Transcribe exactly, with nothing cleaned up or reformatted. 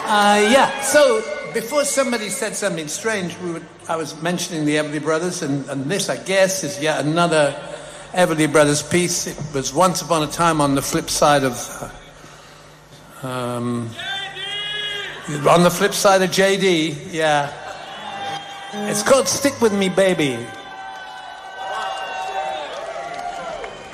Uh, yeah, so before somebody said something strange, we were, I was mentioning the Everly Brothers, and, and this, I guess, is yet another Everly Brothers piece. It was Once Upon a Time on the flip side of... Uh, um, on the flip side of J D, yeah. It's called Stick With Me, Baby.